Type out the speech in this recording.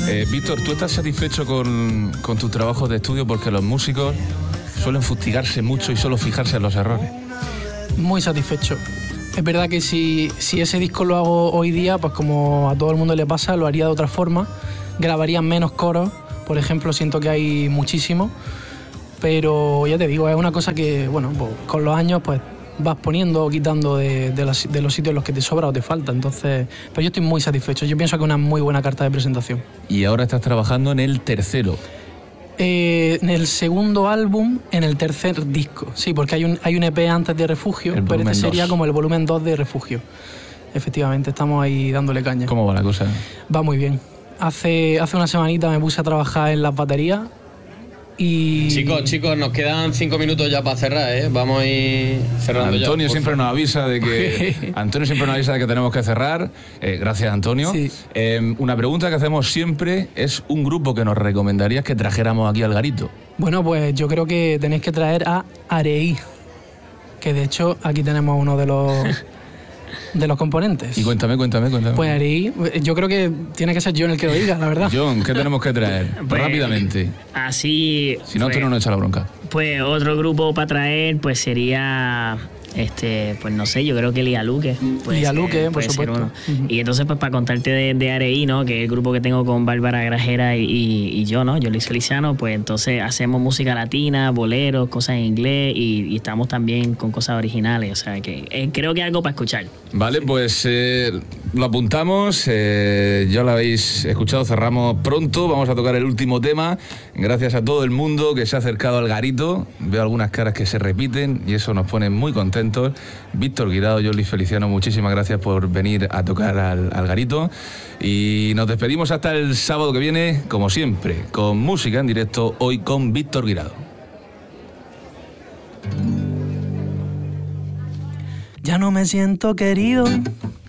Víctor, ¿tú estás satisfecho con tus trabajos de estudio? Porque los músicos suelen fustigarse mucho y solo fijarse en los errores. Muy satisfecho. Es verdad que si ese disco lo hago hoy día, pues como a todo el mundo le pasa, lo haría de otra forma. Grabaría menos coros, por ejemplo, siento que hay muchísimo. Pero ya te digo, es una cosa que, bueno, pues, con los años pues vas poniendo o quitando de los sitios en los que te sobra o te falta. Entonces, pero yo estoy muy satisfecho. Yo pienso que es una muy buena carta de presentación. Y ahora estás trabajando en el tercero. En el segundo álbum, en el tercer disco. Sí, porque hay un EP antes de Refugio, pero este sería como el volumen 2 de Refugio. Efectivamente, estamos ahí dándole caña. ¿Cómo va la cosa? Va muy bien. Hace una semanita me puse a trabajar en las baterías. Y... Chicos, nos quedan 5 minutos ya para cerrar, ¿eh? Vamos a ir cerrando. Antonio siempre nos avisa de que tenemos que cerrar. Gracias, Antonio. Sí. Una pregunta que hacemos siempre es un grupo que nos recomendarías que trajéramos aquí al Garito. Bueno, pues yo creo que tenéis que traer a Areí, que de hecho aquí tenemos uno de los componentes. Y cuéntame. Pues Areí, yo creo que tiene que ser John el que lo diga, la verdad. John, ¿qué tenemos que traer? Pues, rápidamente. Así... Si no, Antonio no echa la bronca. Pues otro grupo para traer pues sería... pues no sé, yo creo que Lía Luque. Lía Luque, por supuesto. Y entonces, pues para contarte de Areí, ¿no? Que es el grupo que tengo con Bárbara Grajera y yo, ¿no? Yo, Luis Feliciano, pues entonces hacemos música latina, boleros, cosas en inglés y estamos también con cosas originales. O sea, que creo que algo para escuchar. Vale, pues lo apuntamos. Ya lo habéis escuchado, cerramos pronto. Vamos a tocar el último tema. Gracias a todo el mundo que se ha acercado al Garito. Veo algunas caras que se repiten y eso nos pone muy contentos. Víctor Guirao, yo, Luis Feliciano, muchísimas gracias por venir a tocar al Garito y nos despedimos hasta el sábado que viene, como siempre, con música en directo, hoy con Víctor Guirao. Ya no me siento querido,